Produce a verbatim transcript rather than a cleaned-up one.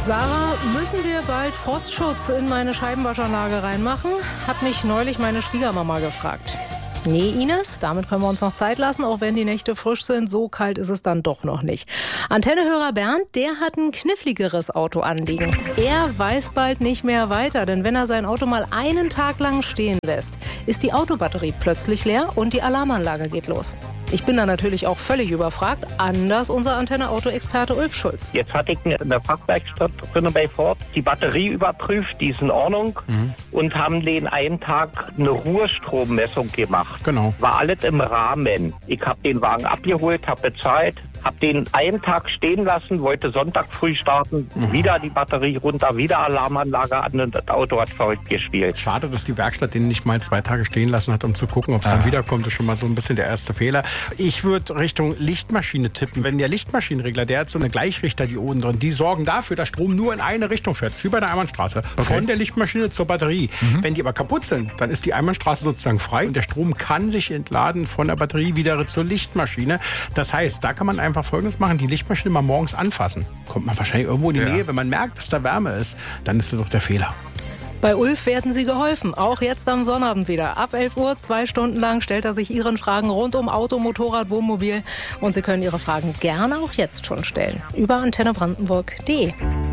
Sarah, müssen wir bald Frostschutz in meine Scheibenwaschanlage reinmachen? Hat mich neulich meine Schwiegermama gefragt. Nee, Ines, damit können wir uns noch Zeit lassen, auch wenn die Nächte frisch sind. So kalt ist es dann doch noch nicht. Antennehörer Bernd, der hat ein kniffligeres Auto anliegen. Er weiß bald nicht mehr weiter, denn wenn er sein Auto mal einen Tag lang stehen lässt, ist die Autobatterie plötzlich leer und die Alarmanlage geht los. Ich bin da natürlich auch völlig überfragt. Anders unser Antenne-Auto-Experte Ulf Schulz. Jetzt hatte ich eine Fachwerkstatt drin bei Ford, die Batterie überprüft, die ist in Ordnung, mhm. und haben den einen Tag eine Ruhestrommessung gemacht. Genau. War alles im Rahmen. Ich habe den Wagen abgeholt, habe bezahlt, habe den einen Tag stehen lassen, wollte Sonntag früh starten, mhm. wieder die Batterie runter, wieder Alarmanlage an und das Auto hat verrückt gespielt. Schade, dass die Werkstatt den nicht mal zwei Tage stehen lassen hat, um zu gucken, ob es ah. dann wiederkommt. Das ist schon mal so ein bisschen der erste Fehler. Ich würde Richtung Lichtmaschine tippen. Wenn der Lichtmaschinenregler, der hat so eine Gleichrichterdioden drin, die sorgen dafür, dass Strom nur in eine Richtung fährt, wie bei der Einbahnstraße, okay. von der Lichtmaschine zur Batterie. Mhm. Wenn die aber kaputt sind, dann ist die Einbahnstraße sozusagen frei und der Strom kann sich entladen von der Batterie wieder zur Lichtmaschine. Das heißt, da kann man einfach Folgendes machen, die Lichtmaschine mal morgens anfassen. Kommt man wahrscheinlich irgendwo in die ja. Nähe, wenn man merkt, dass da Wärme ist, dann ist das doch der Fehler. Bei Ulf werden Sie geholfen, auch jetzt am Sonnabend wieder. Ab elf Uhr, zwei Stunden lang, stellt er sich Ihren Fragen rund um Auto, Motorrad, Wohnmobil. Und Sie können Ihre Fragen gerne auch jetzt schon stellen. Über antenne brandenburg punkt de.